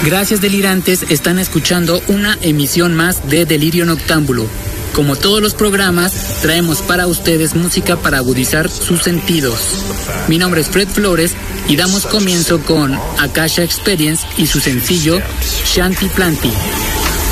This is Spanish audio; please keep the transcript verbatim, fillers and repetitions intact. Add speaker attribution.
Speaker 1: Gracias delirantes, están escuchando una emisión más de Delirio Noctámbulo. Como todos los programas, traemos para ustedes música para agudizar sus sentidos. Mi nombre es Fred Flores y damos comienzo con Akasha Experience y su sencillo Shanti Planti.